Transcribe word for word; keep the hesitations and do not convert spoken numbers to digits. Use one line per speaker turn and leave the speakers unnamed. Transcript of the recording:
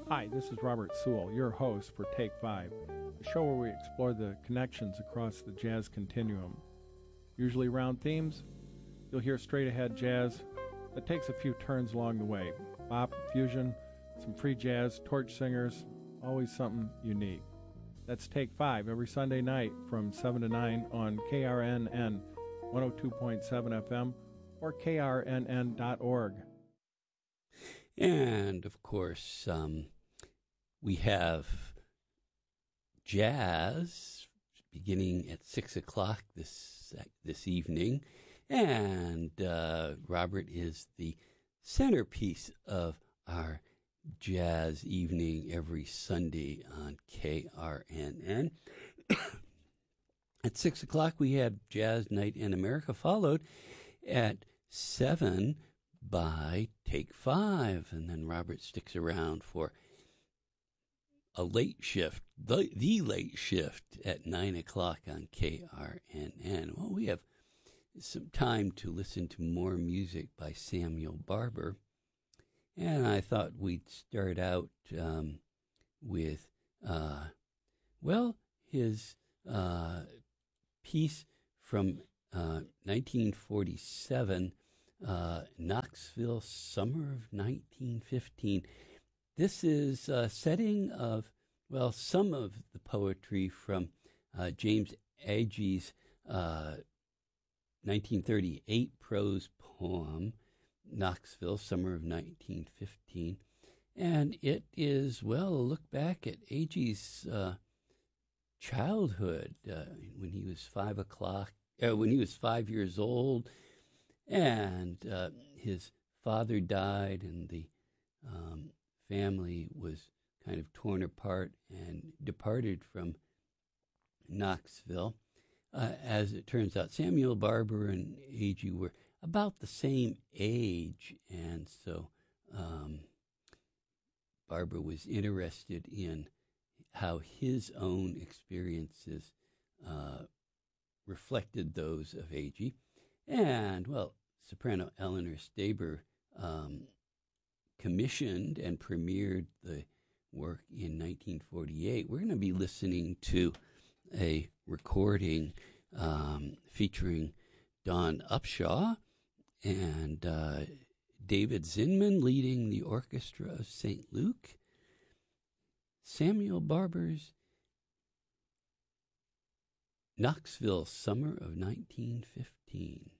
Hi, this is Robert Sewell, your host for Take Five, a show where we explore the connections across the jazz continuum. Usually around themes, you'll hear straight-ahead jazz that takes a few turns along the way. Bop, fusion, some free jazz, torch singers, always something unique. That's Take Five every Sunday night from seven to nine on K R N N one oh two point seven F M or K R N N dot org.
And, of course, um, we have jazz beginning at six o'clock this this evening, and uh, Robert is the centerpiece of our jazz evening every Sunday on K R N N. At six o'clock, we have Jazz Night in America, followed at seven by Take Five, and then Robert sticks around for a late shift, the, the late shift at nine o'clock on K R N N. Well, we have some time to listen to more music by Samuel Barber, and I thought we'd start out um, with, uh, well, his uh, piece from uh, nineteen forty-seven, uh, Knoxville, summer of nineteen fifteen. This is a setting of, well, some of the poetry from uh, James Agee's uh, nineteen thirty-eight prose poem, Knoxville, summer of nineteen fifteen. And it is, well, a look back at Agee's uh, childhood uh, when he was five o'clock, uh, when he was five years old, and uh, his father died, and the um, family was kind of torn apart and departed from Knoxville. Uh, as it turns out, Samuel Barber and Agee were about the same age, and so um, Barber was interested in how his own experiences uh, reflected those of Agee. And, well, soprano Eleanor Staber um, commissioned and premiered the work in nineteen forty-eight. We're going to be listening to a recording um, featuring Don Upshaw and uh, David Zinman leading the orchestra of Saint Luke. Samuel Barber's Knoxville, summer of nineteen fifteen.